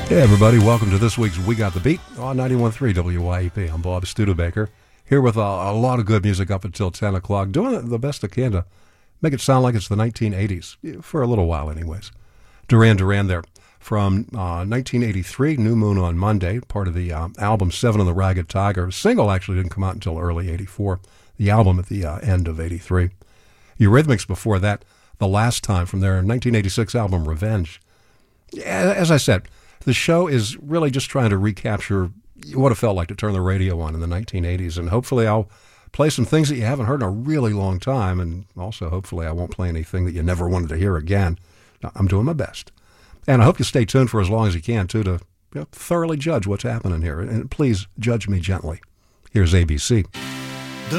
Hey everybody, welcome to this week's We Got the Beat on 91.3 WYEP. I'm Bob Studebaker, here with a lot of good music up until 10 o'clock, doing the best I can to make it sound like it's the 1980s, for a little while anyways. Duran Duran there, from 1983, New Moon on Monday, part of the album Seven and the Ragged Tiger. The single actually didn't come out until early 84, the album at the end of 83. Eurythmics before that, The Last Time, from their 1986 album Revenge. As I said, the show is really just trying to recapture what it felt like to turn the radio on in the 1980s, and hopefully I'll play some things that you haven't heard in a really long time, and also hopefully I won't play anything that you never wanted to hear again. I'm doing my best. And I hope you stay tuned for as long as you can, too, to thoroughly judge what's happening here. And please judge me gently. Here's ABC.